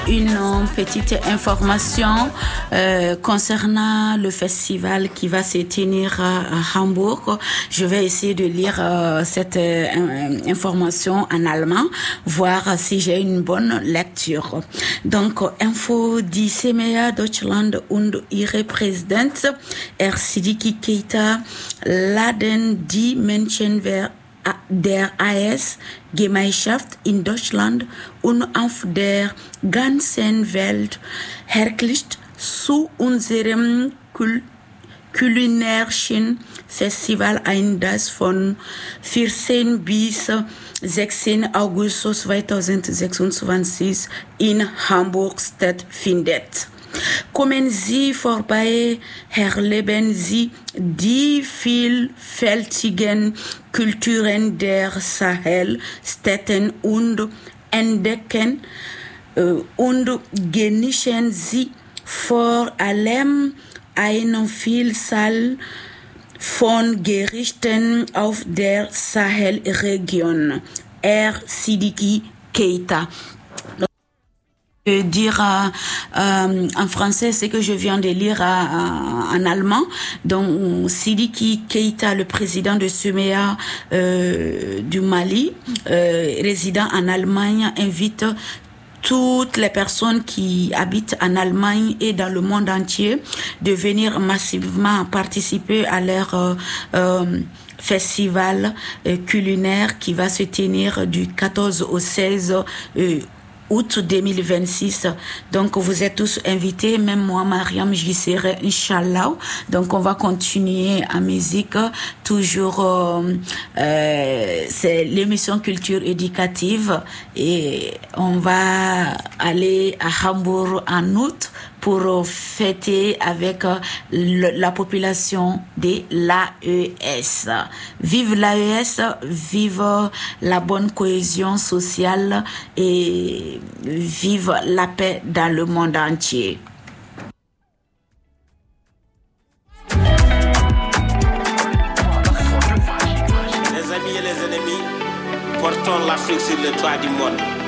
Une petite information concernant le festival qui va se tenir à Hambourg. Je vais essayer de lire cette information en allemand, voir si j'ai une bonne lecture. Donc, Info die CMA Deutschland und ihre Präsident Sidiki Keita laden die Menschen der AS-Gemeinschaft in Deutschland und auf der ganzen Welt herzlich zu unserem kulinarischen Festival ein, das von 14 bis 16 August 2026 in Hamburg stattfindet. Kommen Sie vorbei, erleben Sie die vielfältigen Kulturen der Sahel-Städte und entdecken und genießen Sie vor allem eine Vielzahl von Gerichten auf der Sahel-Region. Sidiki Keita. Dire en français ce que je viens de lire en allemand. Donc Sidiki Keita, le président de CMA du Mali, résident en Allemagne, invite toutes les personnes qui habitent en Allemagne et dans le monde entier de venir massivement participer à leur festival culinaire qui va se tenir du 14 au 16 août 2026. Donc, vous êtes tous invités. Même moi, Mariam, j'y serai, Inch'Allah. Donc, on va continuer en musique. Toujours, c'est l'émission Culture éducative. Et on va aller à Hambourg en août pour fêter avec la population de l'AES. Vive l'AES, vive la bonne cohésion sociale et vive la paix dans le monde entier. Les amis et les ennemis, portons l'Afrique sur le toit du monde.